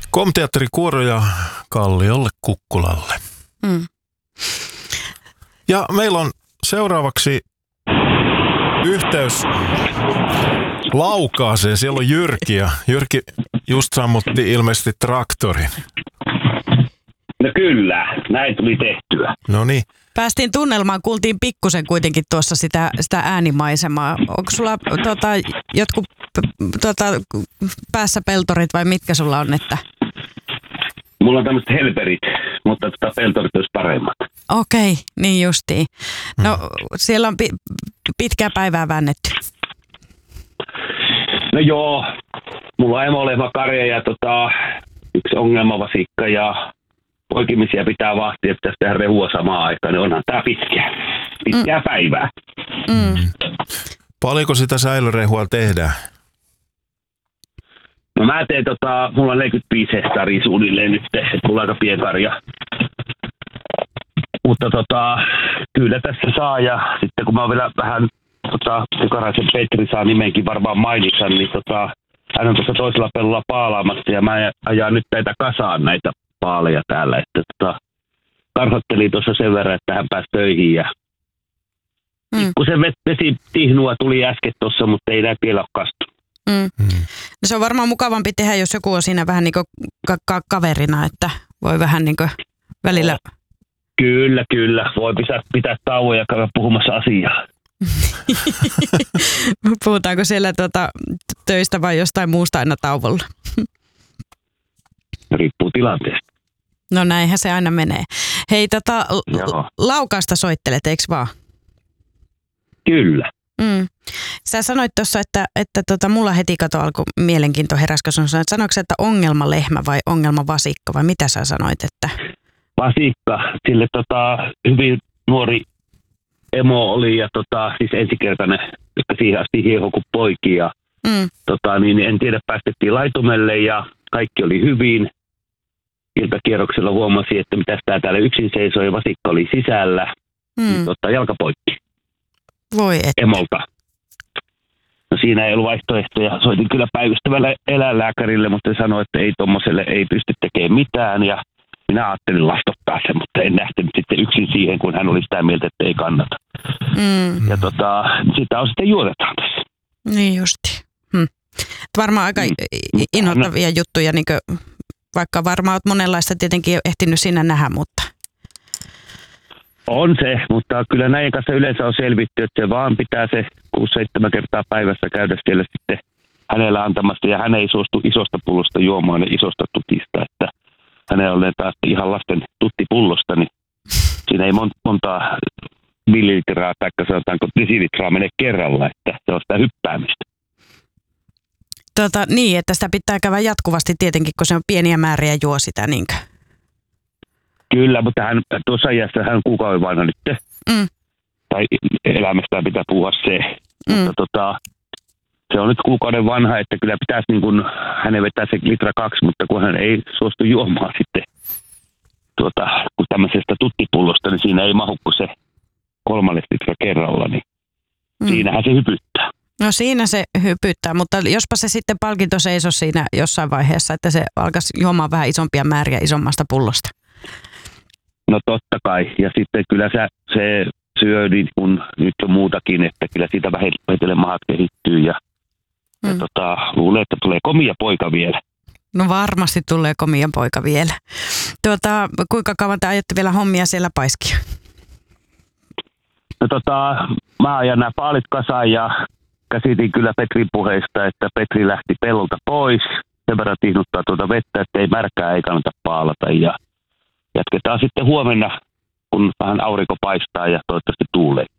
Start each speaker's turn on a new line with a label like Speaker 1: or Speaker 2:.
Speaker 1: Komteatteri Kuoro ja Kalliolle Kukkulalle.
Speaker 2: Mm.
Speaker 1: Ja meillä on seuraavaksi yhteys Laukaaseen. Siellä on Jyrki ja Jyrki just sammutti ilmeisesti traktorin.
Speaker 3: No kyllä, näin tuli tehtyä.
Speaker 1: No niin.
Speaker 2: Päästiin tunnelmaan, kuultiin pikkusen kuitenkin tuossa sitä äänimaisemaa. Onko sulla jotkut päässä peltorit vai mitkä sulla on? Että...
Speaker 3: Mulla on tämmöiset helperit, mutta peltorit olisi paremmat.
Speaker 2: Okei, niin justiin. No siellä on pitkää päivää väännetty.
Speaker 3: No joo, mulla on emolehmä karja ja yksi ongelmavasikka ja poikimisia pitää vahtia, että pitäisi tehdä rehua samaan aikaan, niin onhan tää pitkää päivää.
Speaker 2: Mm.
Speaker 1: Paljonko sitä säilörehua tehdään?
Speaker 3: No mä teen mulla on 45 hehtaaria suunnilleen nyt, että mulla on aika pienkarja. Mutta kyllä tässä saa ja sitten kun mä oon vielä vähän Tukaraisen Petri saa nimenkin varmaan mainita, niin hän on tuossa toisella pellolla paalaamassa ja mä ajan nyt näitä kasaan näitä paaleja täällä, että karhottelin tuossa sen verran, että hän pääsi töihin ja kun se vesitihnua tuli äsken tuossa, mutta ei näin vielä ole kastunut.
Speaker 2: No se on varmaan mukavampi tehdä, jos joku on siinä vähän niin kuin kaverina, että voi vähän niin kuin välillä...
Speaker 3: Kyllä. Voi pitää tauon ja käydä puhumassa asiaa.
Speaker 2: Puhutaanko siellä töistä vai jostain muusta aina tauolla?
Speaker 3: Riippuu tilanteesta.
Speaker 2: No näinhän se aina menee. Hei, Laukaasta soittelet, eikö vaan?
Speaker 3: Kyllä.
Speaker 2: Sä sanoit tuossa, että mulla heti alkoi mielenkiinto heräsi, kun sanoitko sä, että ongelmalehmä vai ongelmavasikka vai mitä sä sanoit, että...
Speaker 3: Vasikka, sille hyvin nuori emo oli ja siis ensikertainen, että siihen asti hieho kuin poiki ja niin en tiedä, päästettiin laitumelle ja kaikki oli hyvin. Iltakierroksella huomasin, että mitäs täällä yksin seisoi ja vasikka oli sisällä, niin jalka poikki.
Speaker 2: Voi et.
Speaker 3: Emolta. No siinä ei ollut vaihtoehtoja. Soitin kyllä päivystävälle eläinlääkärille, mutta sanoi, että ei tommoselle ei pysty tekemään mitään ja minä ajattelin lastottaa sen, mutta en nähtänyt sitten yksin siihen, kun hän oli sitä mieltä, että ei kannata. Ja sitä on sitten juotetaan tässä.
Speaker 2: Niin justi. Varmaan aika inhottavia juttuja, niin kuin, vaikka varmaan olet monenlaista tietenkin ehtinyt siinä nähdä, mutta...
Speaker 3: On se, mutta kyllä näiden kanssa yleensä on selvitty, että se vaan pitää se 6-7 kertaa päivässä käydä siellä sitten hänellä antamassa, ja hän ei suostu isosta pullosta juomaan ja isosta tutista, että hänellä on taas ihan lasten tuttipullosta, niin siinä ei monta millilitraa tai sanotaanko desilitraa mene kerralla, että se on sitä hyppäämistä.
Speaker 2: Niin, että sitä pitää käydä jatkuvasti tietenkin, kun se on pieniä määriä juo sitä, niinkö?
Speaker 3: Kyllä, mutta hän tuossa iässä hän on kuukauden vanha nyt. Tai elämästään pitää puhua se. Mutta se on nyt kuukauden vanha, että kyllä pitäisi niin kuin, hänen vetää se 1,2 litraa, mutta kun hän ei suostu juomaan sitten kun tämmöisestä tuttipullosta, niin siinä ei mahu kuin se 3 litraa kerralla, niin siinähän se hypyttää.
Speaker 2: No siinä se hypyttää, mutta jospa se sitten palkinto seisoi siinä jossain vaiheessa, että se alkaisi juomaan vähän isompia määriä isommasta pullosta.
Speaker 3: No totta kai, ja sitten kyllä se syö niin kun nyt on muutakin, että kyllä siitä vähitellen mahat kehittyy ja luulen, että tulee komia poika vielä.
Speaker 2: No varmasti tulee komia poika vielä. Kuinka kauan te ajatte vielä hommia siellä paiskia?
Speaker 3: No mä ajan nämä paalit kasaan ja käsitin kyllä Petrin puheista, että Petri lähti pellolta pois. Sen verran tihnuttaa vettä, että ei märkää ei kannata paalata ja jatketaan sitten huomenna, kun vähän aurinko paistaa ja toivottavasti tuulee.